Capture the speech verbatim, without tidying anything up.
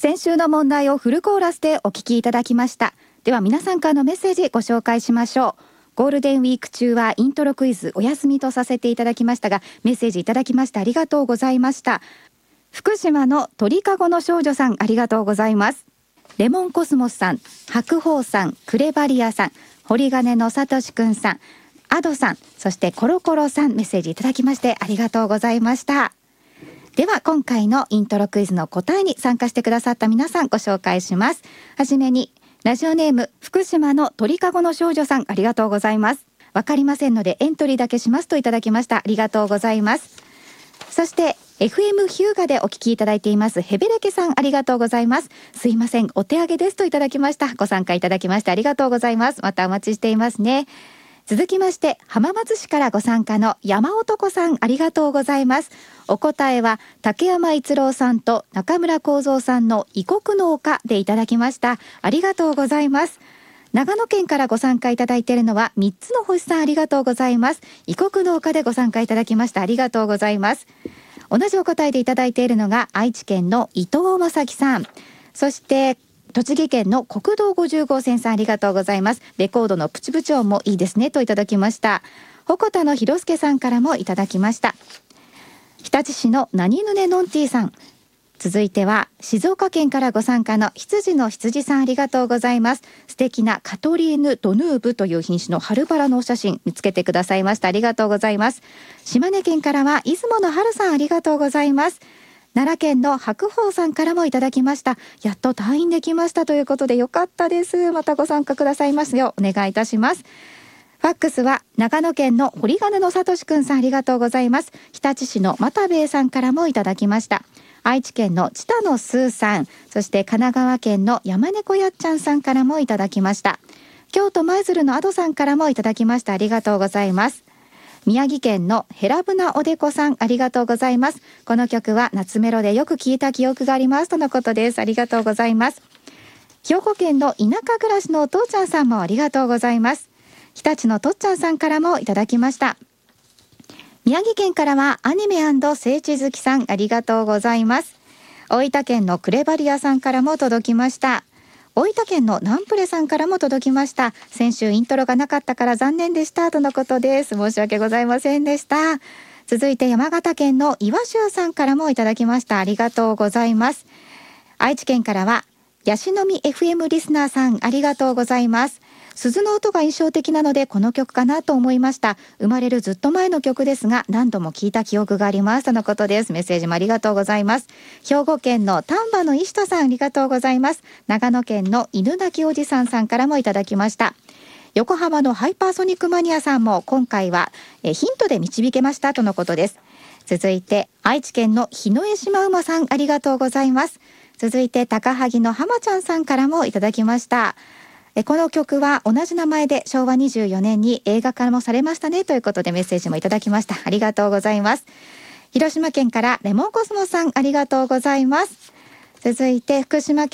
先週の問題をフルコーラスでお聞きいただきました。では皆さんからのメッセージご紹介しましょう。ゴールデンウィーク中はイントロクイズお休みとさせていただきましたが、メッセージいただきましてありがとうございました。福島の鳥かごの少女さん、ありがとうございます。レモンコスモスさん、白鳳さん、クレバリアさん、堀金のさとしくんさん、アドさん、そしてコロコロさん、メッセージいただきましてありがとうございました。では今回のイントロクイズの答えに参加してくださった皆さんご紹介します。はじめにラジオネーム福島の鳥かごの少女さん、ありがとうございます。わかりませんのでエントリーだけしますといただきました。ありがとうございます。そして エフエム ヒューガでお聞きいただいていますヘベレケさん、ありがとうございます。すいません、お手上げですといただきました。ご参加いただきましてありがとうございます。またお待ちしていますね。続きまして浜松市からご参加の山男さん、ありがとうございます。お答えは竹山一郎さんと中村幸三さんの異国の丘でいただきました。ありがとうございます。長野県からご参加いただいているのはみっつの星さん、ありがとうございます。異国の丘でご参加いただきました。ありがとうございます。同じお答えでいただいているのが愛知県の伊藤正樹さん、そして栃木県の国道ごじゅう号線さん、ありがとうございます。レコードのプチ部長もいいですねといただきました。鉾田の広助さんからもいただきました。日立市の何ぬねのんてぃさん、続いては静岡県からご参加の羊の羊さん、ありがとうございます。素敵なカトリーヌ・ドヌーブという品種の春バラのお写真見つけてくださいました。ありがとうございます。島根県からは出雲の春さん、ありがとうございます。奈良県の白鳳さんからもいただきました。やっと退院できましたということでよかったです。またご参加くださいますようお願いいたします。ファックスは長野県の堀金のさとしくんさん、ありがとうございます。日立市の又兵衛さんからもいただきました。愛知県の知多のすーさん、そして神奈川県の山猫やっちゃんさんからもいただきました。京都舞鶴のアドさんからもいただきました。ありがとうございます。宮城県のヘラブナおでこさん、ありがとうございます。この曲は夏メロでよく聞いた記憶がありますとのことです。ありがとうございます。兵庫県の田舎暮らしのお父ちゃんさんもありがとうございます。日立のとっちゃんさんからもいただきました。宮城県からはアニメ&聖地好きさん、ありがとうございます。大分県のクレバリアさんからも届きました。大分県のナンプレさんからも届きました。先週イントロがなかったから残念でしたとのことです。申し訳ございませんでした。続いて山形県の岩州さんからもいただきました。ありがとうございます。愛知県からはヤシの実 エフエム リスナーさん、ありがとうございます。鈴の音が印象的なのでこの曲かなと思いました。生まれるずっと前の曲ですが何度も聞いた記憶がありますとのことです。メッセージもありがとうございます。兵庫県の丹波の石戸さん、ありがとうございます。長野県の犬鳴おじさんさんからもいただきました。横浜のハイパーソニックマニアさんも今回はえヒントで導けましたとのことです。続いて愛知県の日の江島馬さん、ありがとうございます。続いて高萩の浜ちゃんさんからもいただきました。この曲は同じ名前でしょうわにじゅうよねんに映画化もされましたねということでメッセージもいただきました。ありがとうございます。広島県からレモンコスモさん、ありがとうございます。続いて福島県